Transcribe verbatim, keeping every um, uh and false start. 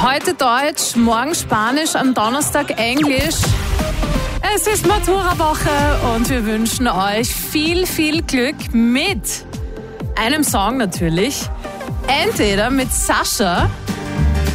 Heute Deutsch, morgen Spanisch, am Donnerstag Englisch. Es ist Matura-Woche und wir wünschen euch viel, viel Glück mit einem Song natürlich. Entweder mit Sascha